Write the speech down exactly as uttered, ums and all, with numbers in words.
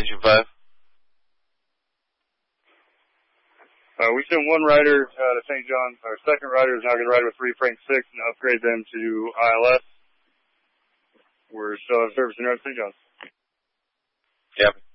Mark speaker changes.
Speaker 1: Engine five.
Speaker 2: Uh, we sent one rider uh, to Saint John's. Our second rider is now going to ride with three Frank six and upgrade them to I L S. We're still in service in Saint John's.
Speaker 1: Yep.